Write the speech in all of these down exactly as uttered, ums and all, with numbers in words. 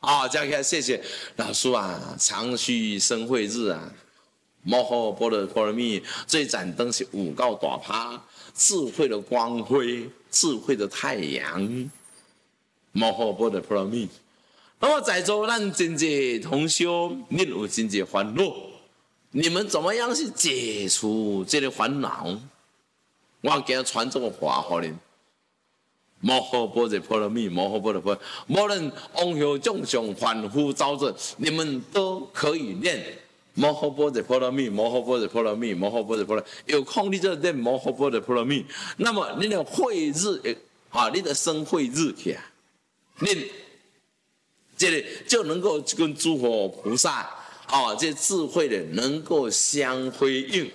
啊，加起来谢谢老师啊，长须生慧日啊，摩诃般若波罗蜜，最盏灯是五告大趴，智慧的光辉，智慧的太阳，摩诃般若波罗蜜。那么在座咱真济同修，你有真济烦恼，你们怎么样去解除这个烦恼？我今日传这个话给你。摩诃般若波罗蜜，摩诃般若波罗蜜，无论往向众生凡夫造作，你们都可以念摩诃般若波罗蜜，摩诃般若波罗蜜，摩诃般若波罗蜜。有空你就念摩诃般若波罗蜜。那么你的慧日，啊，你的生慧日起啊，你这个就能够跟诸佛菩萨啊，这智慧的能够相辉映。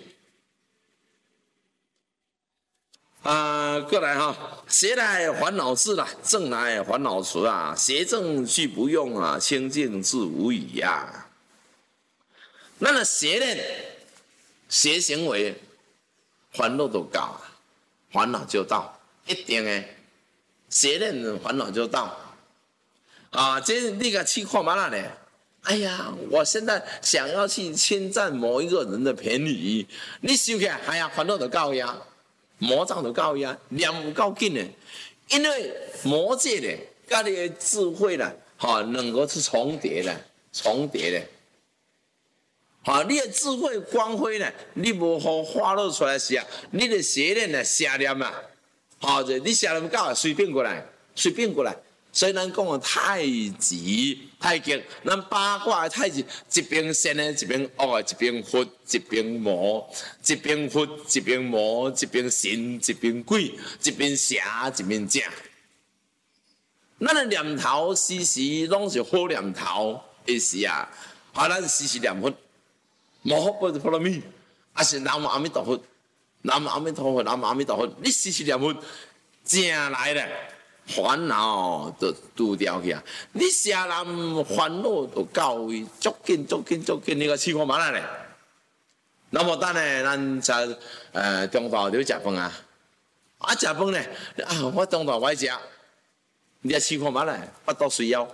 啊、呃，过来哈，邪来烦恼至啦，正来烦恼除啊，邪正俱不用啊，清净自无疑呀。那么邪念、邪行为，烦恼都到啊，烦恼就到，一定的邪念烦恼就到。啊，这那个去看嘛啦呢？哎呀，我现在想要去侵占某一个人的便宜，你想起来，哎呀，烦恼就到呀。魔障就到呀，念有够紧的，因为魔界的跟你的智慧啦，哈，能够是重叠的，重叠的。好，你的智慧光辉呢，你无好发露出来时啊，你的邪念呢，邪念啊，好，你邪念到随便过来，随便过来。所以咱讲的太极、太极，咱八卦的太极，一边善的，一边恶的，一边佛，一边魔，一边佛，一边魔，一边神，一边鬼，一边邪，一边正。咱的念头时时拢是好念头的时啊，啊，咱时时念佛，摩诃般若波罗蜜，啊是南无阿弥陀佛，南无阿弥陀佛，南无阿弥陀佛，你时时念佛，正来了。烦恼就除掉去啊！你邪人烦恼就到位，足紧足紧足紧，你个试看嘛啦咧。那么等下咱才呃中昼就食饭啊，啊食饭咧啊，我中昼歹食，你啊试看嘛啦，腹肚水枵。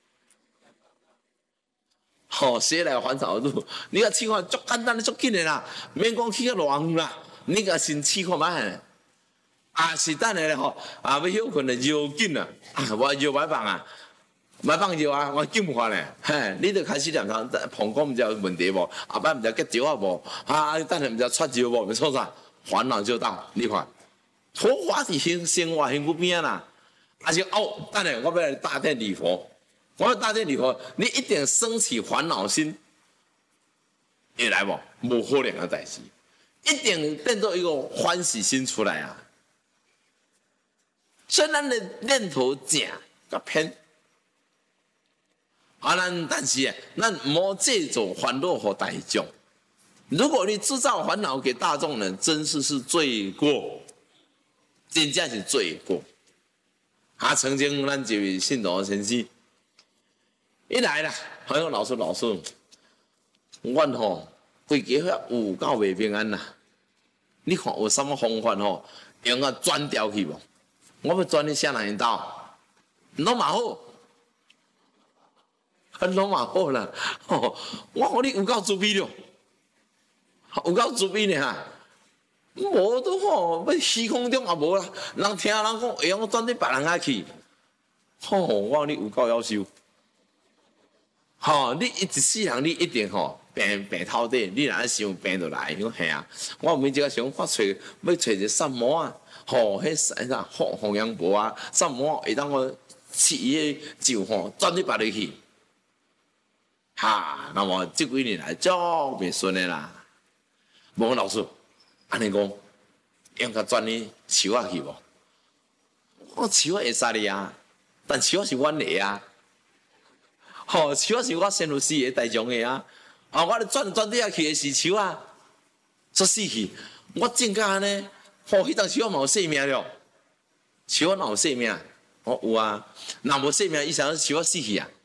吼、哦，谁来烦恼路？你个试看足简单足紧的啦，免讲去个偌远啦，你个先试看嘛啦。啊，是等下咧吼，啊要休困就摇紧啊，啊我摇摆放啊，摆放摇啊，我紧看咧，嘿，你就开始念头，膀胱唔知有问题无，后摆唔知结石啊无，啊等下唔知出招无，咪错啥，烦恼就到，你看，佛法是生生活幸福边啦，啊是哦，等下我要来大殿礼佛，我要大殿礼佛，你一定升起烦恼心，会来无？无可能的代志，一定变做一个欢喜心出来啊！所以咱的念头正甲偏，啊，咱但是啊，咱莫借助烦恼给大众。如果你制造烦恼给大众呢，真是是罪过，真正是罪过。啊，曾经咱一位信徒先生，一来啦，好像老师老师，阮吼规家遐有够袂平安啦。你看有什么方法吼，用啊转掉去无？我要转去啥人兜？拢嘛好，拢嘛好啦。哦，我讲你有够自卑了，有够自卑呢哈。无都吼，要虚空中也无啦。人听人讲，会用转去别人遐去。吼、哦，我讲你有够夭寿。吼、哦，你一世人你一定吼病病透底，你若想病就来。我吓啊，我每一个想我找要找一个萨摩啊。吼，迄啥红红阳波啊，什么会当我饲迄酒吼转去别里去，哈，那么这几年来足袂顺的啦。无老师，安尼讲，用甲转去树仔去无？我树仔会使哩啊，但树仔是阮的啊，吼，树仔是我先有死的大众的啊，啊，我咧转转底下去的是树仔，煞死去，我正甲安尼。吼，迄当时我嘛有性命了，树仔哪有性命？我有啊，若无性命，伊想树仔死去啊？